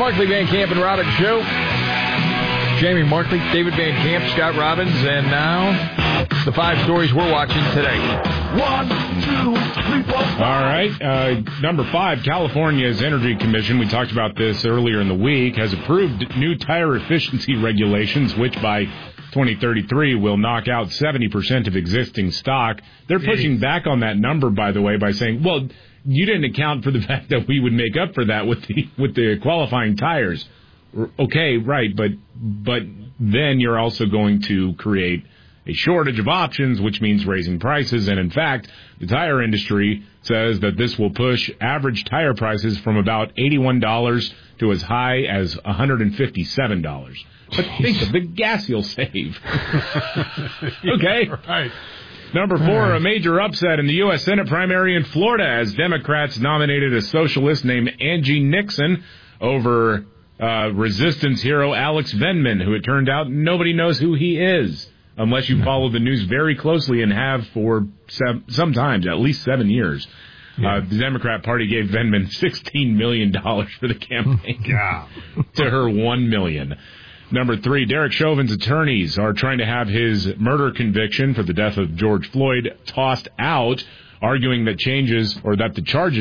Markley, Van Camp, and Robbins Show. Jamie Markley, David Van Camp, Scott Robbins, and now the 5 stories we're watching today. 1, 2, 3, 4. All right. Number 5, California's Energy Commission, we talked about this earlier in the week, has approved new tire efficiency regulations, which by 2033 will knock out 70% of existing stock. They're pushing back on that number, by the way, by saying, well, you didn't account for the fact that we would make up for that with the qualifying tires. Okay, right, but then you're also going to create a shortage of options, which means raising prices. And in fact, the tire industry says that this will push average tire prices from about $81 to as high as $157. But think of the gas you'll save. Okay? Right. Number 4, a major upset in the U.S. Senate primary in Florida as Democrats nominated a socialist named Angie Nixon over resistance hero Alex Vindman, who it turned out nobody knows who he is, unless you follow the news very closely and have for sometimes at least 7 years. Yeah. The Democrat Party gave Vindman $16 million for the campaign. Yeah. To her $1 million. Number 3, Derek Chauvin's attorneys are trying to have his murder conviction for the death of George Floyd tossed out, arguing that the charges